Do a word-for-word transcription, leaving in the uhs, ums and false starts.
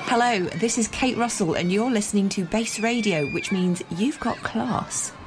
Hello, this is Kate Russell and you're listening to Base Radio, which means you've got class.